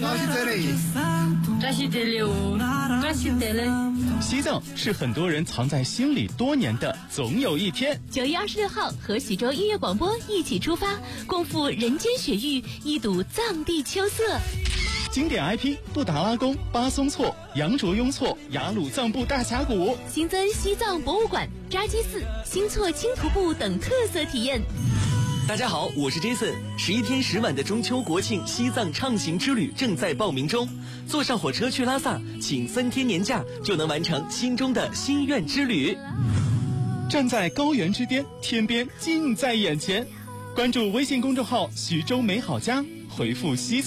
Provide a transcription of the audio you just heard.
西藏是很多人藏在心里多年的总有一天。 9月26号和喜洲音乐广播一起出发，共赴人间雪域，一睹藏地秋色。 经典 IP 布达拉宫、巴松措、羊卓雍措、雅鲁藏布大峡谷， 新增西藏博物馆、扎基寺、新措轻徒步等特色体验。 大家好，我是 Jason。11天10晚的中秋国庆西藏畅行之旅正在报名中，坐上火车去拉萨，请3天年假就能完成心中的心愿之旅。 站在高原之巅，天边近在眼前。关注微信公众号徐州美好家，回复西藏